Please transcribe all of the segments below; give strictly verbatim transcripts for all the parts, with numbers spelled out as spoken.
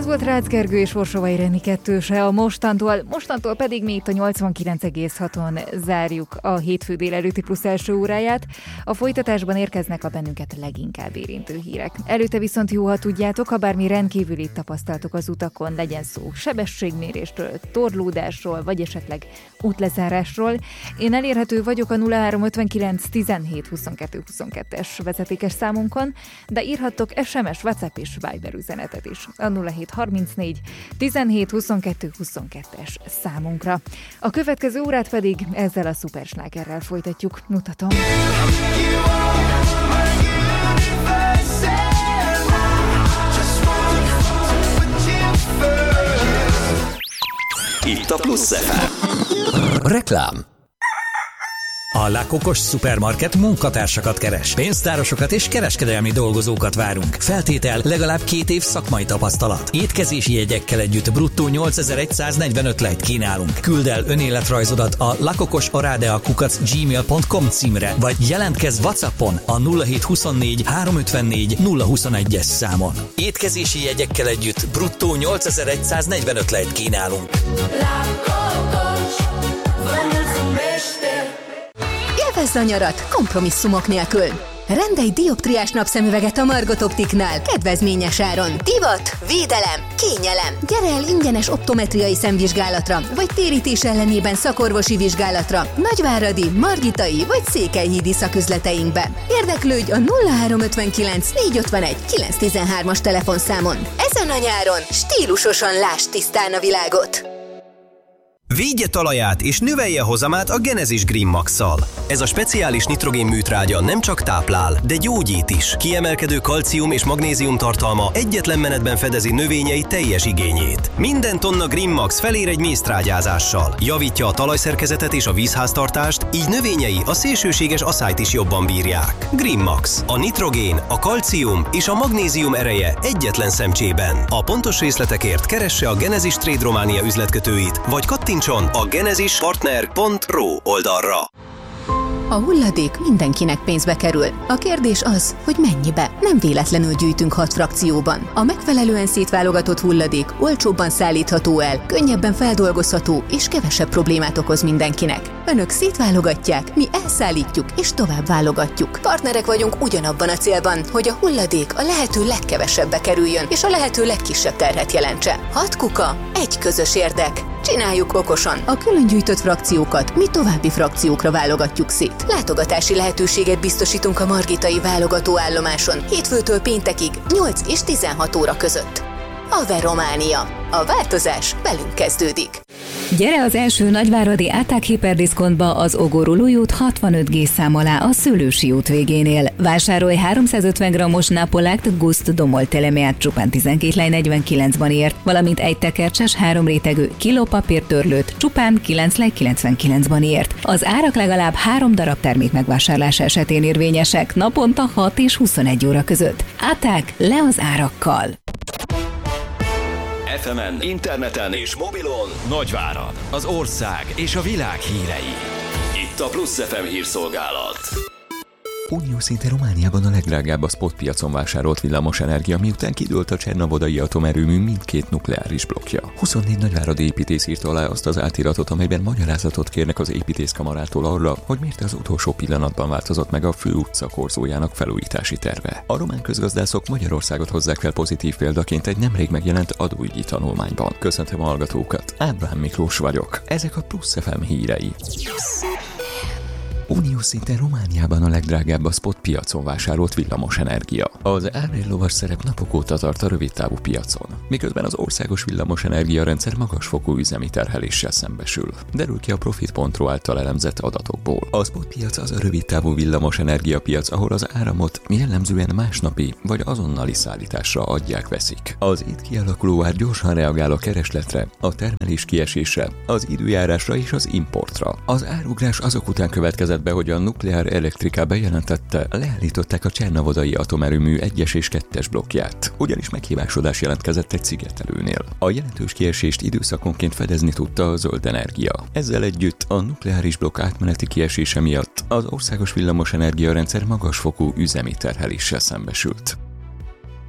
Ez volt Rácz Gergő és Orsovai Reni kettőse a mostantól, mostantól pedig mi itt a nyolcvankilenc egész haton zárjuk a hétfő délelőtti plusz első óráját. A folytatásban érkeznek a bennünket leginkább érintő hírek. Előtte viszont jó, ha tudjátok, ha bármi rendkívülit tapasztaltok az utakon, legyen szó sebességmérésről, torlódásról, vagy esetleg útlezárásról. Én elérhető vagyok a nulla három ötvenkilenc tizenhét huszonkettő huszonkettes vezetékes számunkon, de írhattok es em es, WhatsApp és Viber üzenetet is a nulla hét harmincnégy tizenhét huszonkettő huszonkettes számunkra. A következő órát pedig ezzel a szuperslágerrel folytatjuk. Mutatom. Itt a Plusz ef em. Reklám. A La Cocos Supermarket munkatársakat keres. Pénztárosokat és kereskedelmi dolgozókat várunk. Feltétel legalább két év szakmai tapasztalat. Étkezési jegyekkel együtt bruttó nyolcezer-száznegyvenöt lejt kínálunk. Küld el önéletrajzodat a lakokosarádea kukac gmail pont com címre, vagy jelentkezz WhatsAppon a nulla hét huszonnégy háromszázötvennégy nulla huszonegyes számon. Étkezési jegyekkel együtt bruttó nyolcezer-száznegyvenöt lejt kínálunk. La Cocos, Élvezd a nyarat kompromisszumok nélkül. Rendelj dioptriás napszemüveget a Margot Optiknál kedvezményes áron. Divat, védelem, kényelem. Gyere el ingyenes optometriai szemvizsgálatra, vagy térítés ellenében szakorvosi vizsgálatra Nagyváradi, Margitai vagy Székelyhídi szaküzleteinkbe. Érdeklődj a nulla három ötvenkilenc négyszázötvenegy kilencszáztizenhármas telefonszámon. Ezen a nyáron stílusosan láss tisztán a világot. Védje talaját és növelje hozamát a Genesis Green Max-szal. Ez a speciális nitrogén műtrágya nem csak táplál, de gyógyít is. Kiemelkedő kalcium és magnézium tartalma egyetlen menetben fedezi növényei teljes igényét. Minden tonna Green Max felér egy méztrágyázással. Javítja a talajszerkezetet és a vízháztartást, így növényei a szélsőséges aszályt is jobban bírják. Green Max. A nitrogén, a kalcium és a magnézium ereje egyetlen szemcsében. A pontos részletekért keresse a Genesis Trade Románia üzletkötőit, vagy kattintson a genesispartner pont ro oldalra. A hulladék mindenkinek pénzbe kerül. A kérdés az, hogy mennyibe. Nem véletlenül gyűjtünk hat frakcióban. A megfelelően szétválogatott hulladék olcsóbban szállítható el, könnyebben feldolgozható és kevesebb problémát okoz mindenkinek. Önök szétválogatják, mi elszállítjuk és tovább válogatjuk. Partnerek vagyunk ugyanabban a célban, hogy a hulladék a lehető legkevesebbe kerüljön és a lehető legkisebb terhet jelentse. Hat kuka, egy közös érdek. Csináljuk okosan. A külön gyűjtött frakciókat mi további frakciókra válogatjuk szét. Látogatási lehetőséget biztosítunk a margitai válogatóállomáson hétfőtől péntekig nyolc és tizenhat óra között. Ave Románia. A változás velünk kezdődik. Gyere az első nagyváradi Áták hiperdiszkontba az Ogorulói út hatvanöt G szám alá a Szőlősi út végénél. Vásárolj háromszázötven grammos Napolakt Gust Domol telemeát csupán tizenkét lej negyvenkilencben ért, valamint egy tekercses három rétegű kilópapírtörlőt csupán kilenc lej kilencvenkilencben ért. Az árak legalább három darab termék megvásárlása esetén érvényesek, naponta hat és huszonegy óra között. Áták, le az árakkal! ef emen, interneten és mobilon Nagyvárad, az ország és a világ hírei. Itt a Plusz ef em hírszolgálat. Uniós szinten Romániában a legdrágább a spotpiacon vásárolt villamosenergia, miután kidőlt a Csernavodai atomerőmű mindkét nukleáris blokkja. huszonnégy nagyváradi építész írta alá azt az átiratot, amelyben magyarázatot kérnek az építészkamarától arra, hogy miért az utolsó pillanatban változott meg a főutca korzójának felújítási terve. A román közgazdászok Magyarországot hozzák fel pozitív példaként egy nemrég megjelent adóügyi tanulmányban. Köszöntöm a hallgatókat, Ábrahám Miklós vagyok. Ezek a Plusz ef em hírei. Uniós szinten Romániában a legdrágább a spot piacon vásárolt villamosenergia. Az árérlovas szerep napok óta tart a rövidtávú piacon, miközben az országos villamosenergia rendszer magasfokú üzemi terheléssel szembesül. Derül ki a Profit pont ro által elemzett adatokból. A spot piac az a rövidtávú villamosenergia piac, ahol az áramot jellemzően másnapi vagy azonnali szállításra adják-veszik. Az itt kialakuló ár gyorsan reagál a keresletre, a termelés kiesésre, az időjárásra és az importra. Az árugrás azok után következett be, hogy a Nuclear Electrica bejelentette, leállították a Csernavodai atomerőmű egyes és kettes blokkját, ugyanis meghívásodás jelentkezett egy szigetelőnél. A jelentős kiesést időszakonként fedezni tudta a zöld energia. Ezzel együtt a nukleáris blokk átmeneti kiesése miatt az országos villamosenergia rendszer magasfokú üzemi terheléssel szembesült.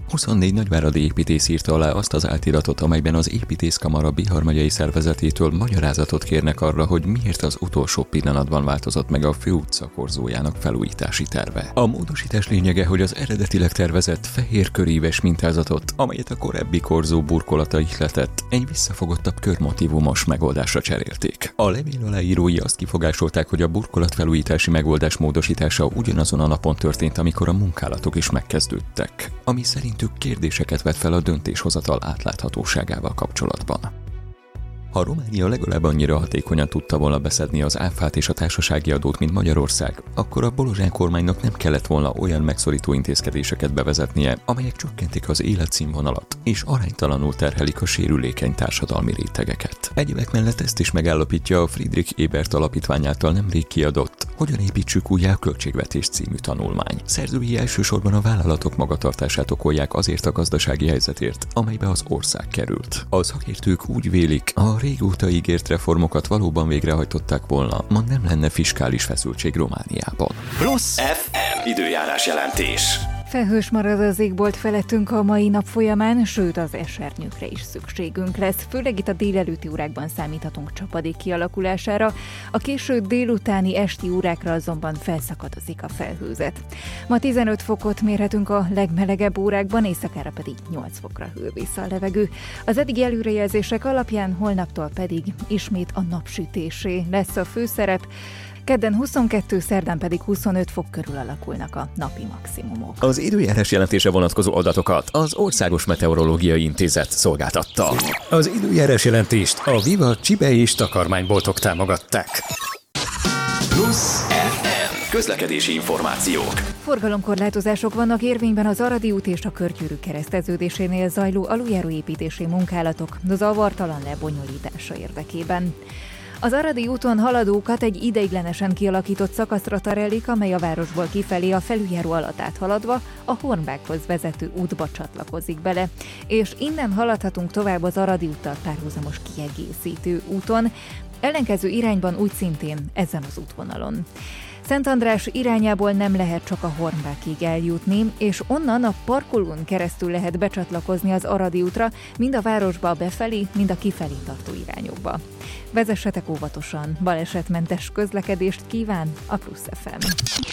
huszonnégy nagyváradi építész írta alá azt az átiratot, amelyben az építészkamara Bihar megyei szervezetétől magyarázatot kérnek arra, hogy miért az utolsó pillanatban változott meg a főutca korzójának felújítási terve. A módosítás lényege, hogy az eredetileg tervezett fehér köríves mintázatot, amelyet a korábbi korzó burkolata ihletett, egy visszafogottabb körmotívumos megoldásra cserélték. A levél aláírói azt kifogásolták, hogy a burkolatfelújítási megoldás módosítása ugyanazon a napon történt, amikor a munkálatok is megkezdődtek, ami szerintük kérdéseket vet fel a döntéshozatal átláthatóságával kapcsolatban. Ha Románia legalább annyira hatékonyan tudta volna beszedni az áfát és a társasági adót, mint Magyarország, akkor a Bolozsán kormánynak nem kellett volna olyan megszorító intézkedéseket bevezetnie, amelyek csökkentik az életszínvonalat és aránytalanul terhelik a sérülékeny társadalmi rétegeket. Egyebek mellett ezt is megállapítja a Friedrich Ebert alapítvány által nemrég kiadott Hogyan építsük újjá a költségvetés című tanulmány. Szerzői elsősorban a vállalatok magatartását okolják azért a gazdasági helyzetért, amelybe az ország került. A szakértők úgy vélik, a régóta ígért reformokat valóban végrehajtották volna, ma nem lenne fiskális feszültség Romániában. Plusz ef em időjárás jelentés. Felhős marad az égbolt felettünk a mai nap folyamán, sőt az esernyőkre is szükségünk lesz. Főleg itt a délelőtti órákban számíthatunk csapadék kialakulására, a késő délutáni esti órákra azonban felszakadozik a felhőzet. Ma tizenöt fokot mérhetünk a legmelegebb órákban, éjszakára pedig nyolc fokra hűl vissza a levegő. Az eddigi előrejelzések alapján holnaptól pedig ismét a napsütésé lesz a főszerep. Kedden huszonkettő, szerdán pedig huszonöt fok körül alakulnak a napi maximumok. Az időjárás jelentése vonatkozó adatokat az Országos Meteorológiai Intézet szolgáltatta. Az időjárás jelentést a Viva csibe és takarmányboltok támogatták. Plusz ef em közlekedési információk. Forgalomkorlátozások vannak érvényben az Aradi út és a Körgyűrű kereszteződésénél zajló aluljáróépítési munkálatok zavartalan lebonyolítása érdekében. Az Aradi úton haladókat egy ideiglenesen kialakított szakaszra terelik, amely a városból kifelé a felüljáró alatt áthaladva a Hornbákhoz vezető útba csatlakozik bele, és innen haladhatunk tovább az Aradi úttal párhuzamos kiegészítő úton, ellenkező irányban úgy szintén ezen az útvonalon. Szent András irányából nem lehet csak a Hornbákig eljutni, és onnan a parkolón keresztül lehet becsatlakozni az Aradi útra, mind a városba befelé, mind a kifelé tartó irányokba. Vezessetek óvatosan, balesetmentes közlekedést kíván a Plusz ef em.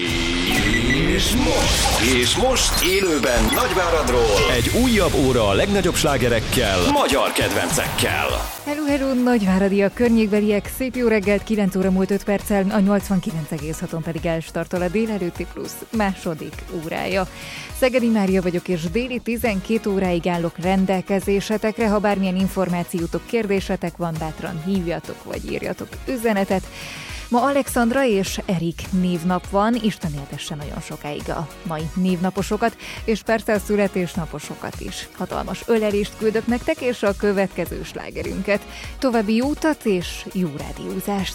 És most, és most élőben Nagyváradról egy újabb óra a legnagyobb slágerekkel, magyar kedvencekkel. Hello, hello, nagyváradiak, környékbeliek, szép jó reggelt, kilenc óra múlt öt perccel, a nyolcvankilenc egész haton pedig elstartol a délelőtti plusz második órája. Szegedi Mária vagyok, és déli tizenkét óráig állok rendelkezésetekre, ha bármilyen információtok, kérdésetek van, bátran hívjatok vagy írjatok üzenetet. Ma Alexandra és Erik névnap van, Isten éltesse nagyon sokáig a mai névnaposokat, és persze a születésnaposokat is. Hatalmas ölelést küldök nektek, és a következő slágerünket. További jó utat és jó rádiózást!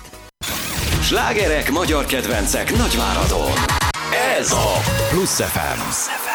Slágerek, magyar kedvencek Nagyváradon. Ez a Plusz ef em.